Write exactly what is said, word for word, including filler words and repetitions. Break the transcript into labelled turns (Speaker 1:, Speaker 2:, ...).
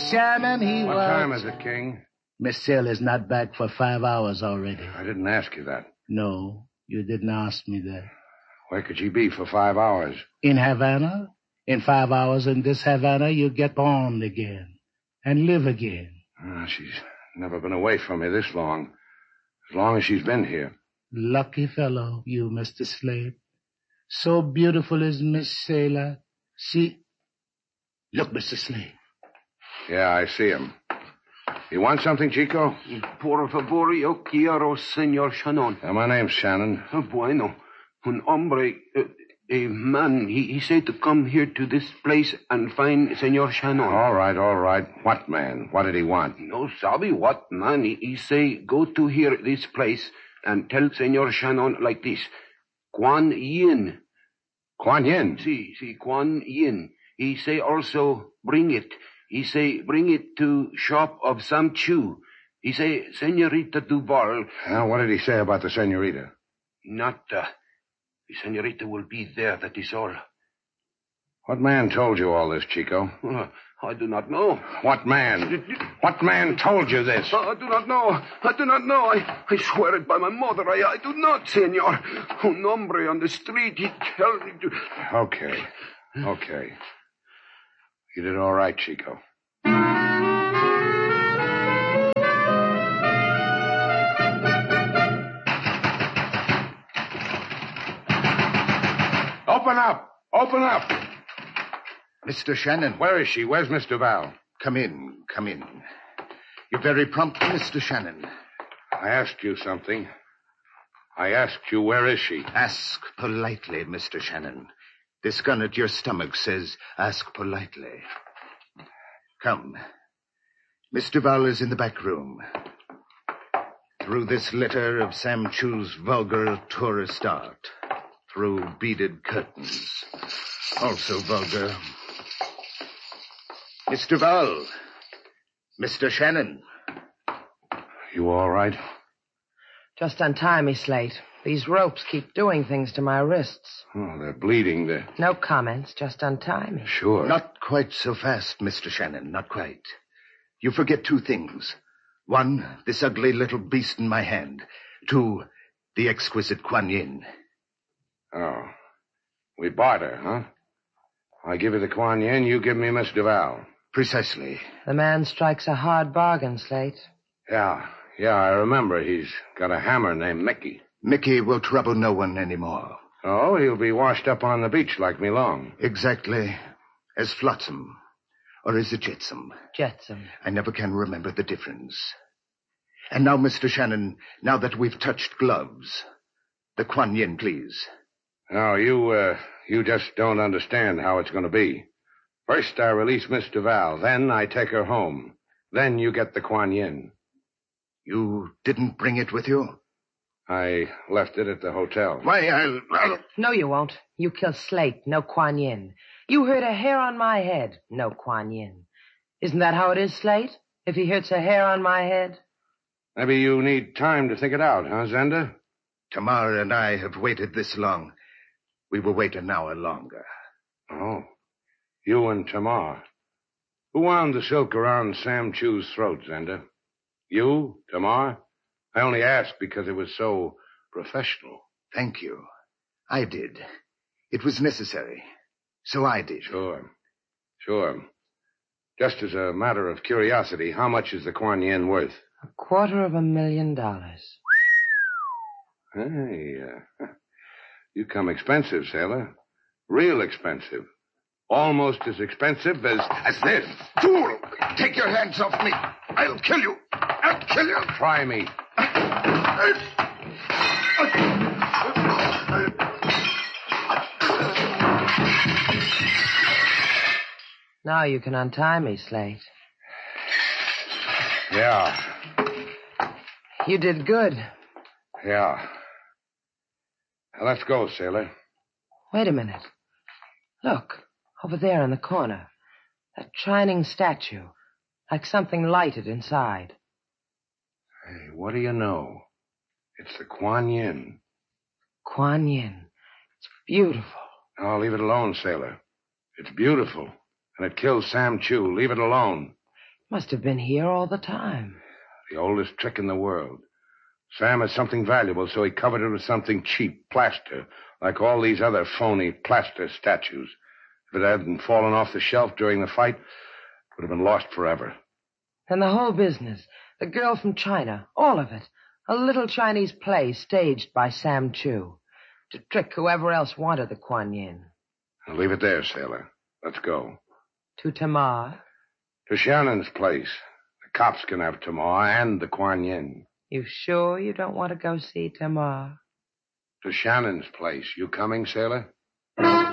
Speaker 1: Shannon, he
Speaker 2: what
Speaker 1: was...
Speaker 2: What time is it, King?
Speaker 1: Miss Sailor's not back for five hours already.
Speaker 2: I didn't ask you that.
Speaker 1: No, you didn't ask me that.
Speaker 2: Where could she be for five hours?
Speaker 1: In Havana. In five hours in this Havana, you get born again and live again.
Speaker 2: Oh, she's never been away from me this long. As long as she's been here.
Speaker 1: Lucky fellow, you, Mister Slade. So beautiful is Miss Sailor. See? Look, Mister Slade.
Speaker 2: Yeah, I see him. You want something, Chico?
Speaker 3: Por favor, yo quiero, Senor Shannon.
Speaker 2: Yeah, my name's Shannon.
Speaker 3: Oh, bueno. Un hombre, uh, a man, he, he said to come here to this place and find Senor Shannon.
Speaker 2: All right, all right. What man? What did he want?
Speaker 3: No sabe what man. He, he say go to here, this place, and tell Senor Shannon like this. Kuan Yin.
Speaker 2: Kuan Yin?
Speaker 3: Si, si, Kuan Yin. He say also bring it. He say, bring it to shop of Sam Chu. He say, Senorita Duval.
Speaker 2: Now, what did he say about the senorita?
Speaker 3: Not, uh, the senorita will be there, that is all.
Speaker 2: What man told you all this, Chico?
Speaker 3: Uh, I do not know.
Speaker 2: What man? What man told you this?
Speaker 3: Uh, I do not know. I do not know. I, I swear it by my mother. I, I do not, senor. Un hombre on the street, he tell me to...
Speaker 2: Okay. Okay. You did all right, Chico. Open up! Open up!
Speaker 4: Mister Shannon.
Speaker 2: Where is she? Where's Miss Duval?
Speaker 4: Come in, come in. You're very prompt, Mister Shannon.
Speaker 2: I asked you something. I asked you, where is she?
Speaker 4: Ask politely, Mister Shannon. This gun at your stomach says, ask politely. Come. Miss Duval is in the back room. Through this litter of Sam Chu's vulgar tourist art. Through beaded curtains. Also vulgar. Miss Duval. Mister Shannon.
Speaker 2: You all right?
Speaker 5: Just untie me, Slate. These ropes keep doing things to my wrists.
Speaker 2: Oh, they're bleeding. They're...
Speaker 5: No comments. Just untie me.
Speaker 2: Sure.
Speaker 4: Not quite so fast, Mister Shannon. Not quite. You forget two things. One, this ugly little beast in my hand. Two, the exquisite Kuan Yin.
Speaker 2: Oh. We barter, huh? I give you the Kuan Yin, you give me Miss Duval.
Speaker 4: Precisely.
Speaker 5: The man strikes a hard bargain, Slate.
Speaker 2: Yeah, yeah, I remember. He's got a hammer named Mickey.
Speaker 4: Mickey will trouble no one anymore.
Speaker 2: Oh, he'll be washed up on the beach like me long.
Speaker 4: Exactly. As Flotsam. Or is it Jetsam?
Speaker 5: Jetsam.
Speaker 4: I never can remember the difference. And now, Mister Shannon, now that we've touched gloves, the Kuan Yin, please.
Speaker 2: No, you, uh, you just don't understand how it's going to be. First, I release Miss Duval. Then I take her home. Then you get the Kuan Yin.
Speaker 4: You didn't bring it with you?
Speaker 2: I left it at the hotel.
Speaker 4: Why, I'll... I'll...
Speaker 5: No, you won't. You kill Slate, no Kuan Yin. You hurt a hair on my head, no Kuan Yin. Isn't that how it is, Slate? If he hurts a hair on my head?
Speaker 2: Maybe you need time to think it out, huh, Zenda?
Speaker 4: Tamar and I have waited this long. We will wait an hour longer.
Speaker 2: Oh. You and Tamar. Who wound the silk around Sam Chu's throat, Zenda? You, Tamar? I only asked because it was so professional.
Speaker 4: Thank you. I did. It was necessary. So I did.
Speaker 2: Sure. Sure. Just as a matter of curiosity, how much is the Kuan Yin worth?
Speaker 5: A quarter of a million dollars.
Speaker 2: Hey, uh, you come expensive, sailor. Real expensive. Almost as expensive as...
Speaker 4: As this. Fool! Take your hands off me. I'll kill you. I'll kill you.
Speaker 2: Try me.
Speaker 5: Now you can untie me, Slate.
Speaker 2: Yeah.
Speaker 5: You did good.
Speaker 2: Yeah. Now, let's go, sailor.
Speaker 5: Wait a minute. Look, over there in the corner. That shining statue. Like something lighted inside.
Speaker 2: Hey, what do you know? It's the Kuan Yin.
Speaker 5: Kuan Yin. It's beautiful.
Speaker 2: Oh, leave it alone, sailor. It's beautiful. And it kills Sam Chu. Leave it alone.
Speaker 5: Must have been here all the time.
Speaker 2: The oldest trick in the world. Sam has something valuable, so he covered it with something cheap, plaster, like all these other phony plaster statues. If it hadn't fallen off the shelf during the fight, it would have been lost forever.
Speaker 5: And the whole business, the girl from China, all of it, a little Chinese play staged by Sam Chu to trick whoever else wanted the Kuan Yin.
Speaker 2: I'll leave it there, sailor. Let's go.
Speaker 5: To Tamar?
Speaker 2: To Shannon's place. The cops can have Tamar and the Kuan Yin.
Speaker 5: You sure you don't want to go see Tamar?
Speaker 2: To Shannon's place. You coming, sailor?